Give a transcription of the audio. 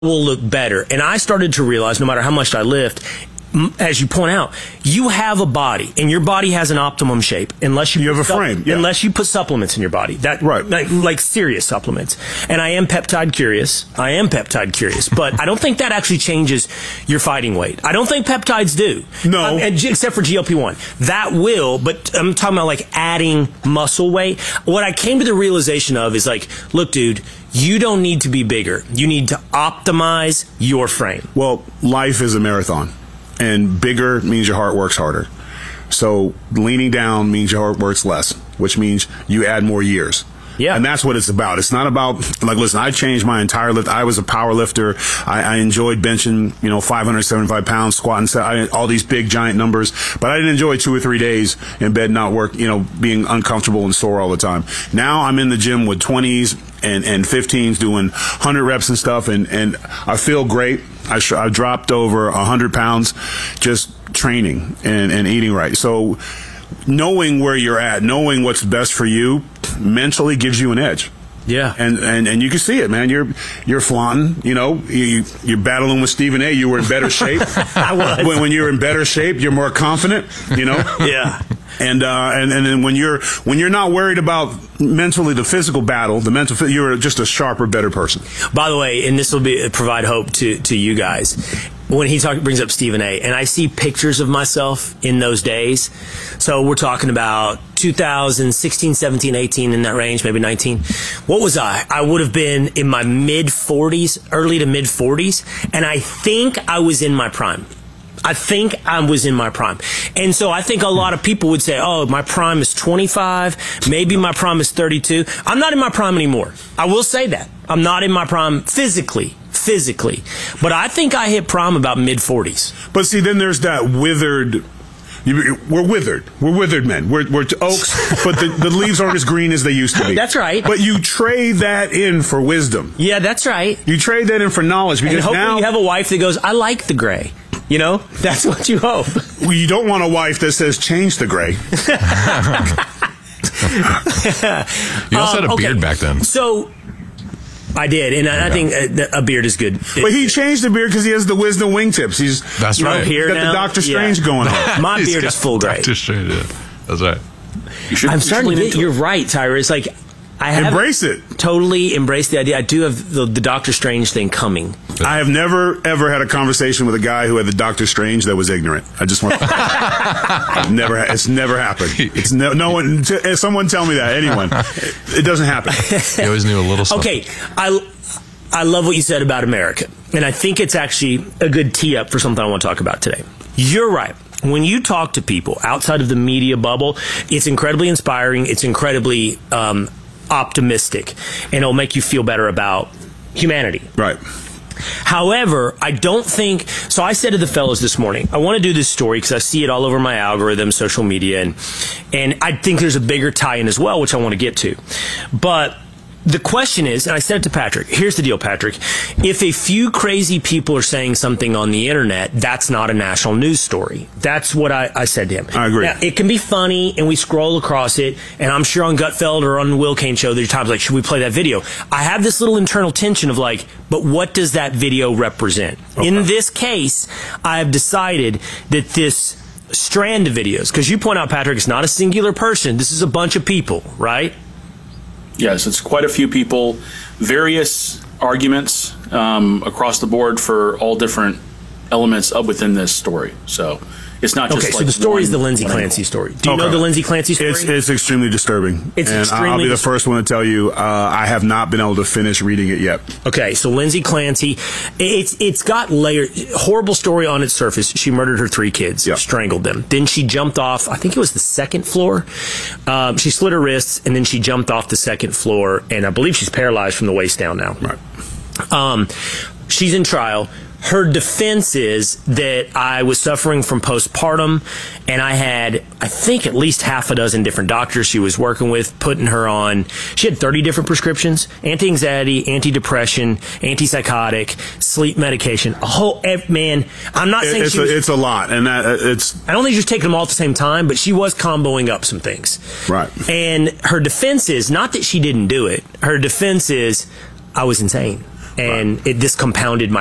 will look better. And I started to realize no matter how much I lift, as you point out, you have a body, and your body has an optimum shape unless you have a frame. Yeah. Unless you put supplements in your body, right, like serious supplements. And I am peptide curious, but I don't think that actually changes your fighting weight. I don't think peptides do. No, except for GLP-1, that will. But I'm talking about like adding muscle weight. What I came to the realization of is like, look, dude, you don't need to be bigger. You need to optimize your frame. Well, life is a marathon. And bigger means your heart works harder. So leaning down means your heart works less, which means you add more years. Yeah. And that's what it's about. It's not about, like, listen, I changed my entire lift. I was a power lifter. I enjoyed benching, 575 pounds, squatting, all these big, giant numbers. But I didn't enjoy 2 or 3 days in bed, not work, being uncomfortable and sore all the time. Now I'm in the gym with 20s and 15s doing 100 reps and stuff. And I feel great. I dropped over 100 pounds just training and eating right. So knowing where you're at, knowing what's best for you mentally gives you an edge. Yeah. And you can see it, man. You're flaunting, you're battling with Stephen A. You were in better shape. I was. When you're in better shape, you're more confident, Yeah. And then when you're not worried about mentally the physical battle, you're just a sharper, better person. By the way, and this will provide hope to you guys. When he brings up Stephen A., and I see pictures of myself in those days. So we're talking about 2016, 17, 18, in that range, maybe 19. What was I? I would have been in my mid-40s, early to mid-40s, and I think I was in my prime. And so I think a lot of people would say, oh, my prime is 25, maybe my prime is 32. I'm not in my prime anymore. I will say that. I'm not in my prime physically. But I think I hit prime about mid-40s. But see, then there's that withered... We're withered men. We're oaks, but the leaves aren't as green as they used to be. That's right. But you trade that in for wisdom. Yeah, that's right. You trade that in for knowledge, because and hopefully now you have a wife that goes, I like the gray. That's what you hope. Well, you don't want a wife that says, change the gray. You also had a beard back then. So I did, and I think a beard is good. But he changed the beard because he has the wisdom wingtips. That's right. He's got the Dr. Strange going on. My beard is full gray. Dr. Strange, yeah. That's right. I'm starting to get. You're right, Tyra. It's like I have embrace it. Totally embrace the idea. I do have the Doctor Strange thing coming. I have never ever had a conversation with a guy who had the Doctor Strange that was ignorant. I just want. It's never happened. It's no one. Someone tell me that. Anyone. It doesn't happen. You always knew a little something. Okay, I love what you said about America, and I think it's actually a good tee up for something I want to talk about today. You're right. When you talk to people outside of the media bubble, it's incredibly inspiring. It's incredibly optimistic, and it'll make you feel better about humanity. Right. However, I don't think, so I said to the fellows this morning, I want to do this story because I see it all over my algorithm, social media, and I think there's a bigger tie-in as well, which I want to get to. But the question is, and I said it to Patrick, here's the deal, Patrick. If a few crazy people are saying something on the internet, that's not a national news story. That's what I said to him. I agree. Now, it can be funny, and we scroll across it, and I'm sure on Gutfeld or on the Will Kane show, there's times like, should we play that video? I have this little internal tension of like, but what does that video represent? Okay. In this case, I have decided that this strand of videos, because you point out, Patrick, it's not a singular person. This is a bunch of people, right? Yes, it's quite a few people, various arguments across the board for all different elements within this story. So it's not just so the story is the Lindsay Clancy story. Do you know the Lindsay Clancy story? It's extremely disturbing. I'll be the first one to tell you, I have not been able to finish reading it yet. Okay, so Lindsay Clancy, it's got layers. Horrible story on its surface. She murdered her 3 kids, strangled them. Then she jumped off, I think it was the 2nd floor. She slit her wrists, and then she jumped off the 2nd floor, and I believe she's paralyzed from the waist down now. Right. She's in trial. Her defense is that I was suffering from postpartum, and I had, I think, at least half a dozen different doctors she was working with, putting her on. She had 30 different prescriptions: anti-anxiety, anti-depression, antipsychotic, sleep medication. A whole, man, I'm not saying it's a lot, and it's. I don't think she was taking them all at the same time, but she was comboing up some things. Right. And her defense is not that she didn't do it. Her defense is, I was insane. and this compounded my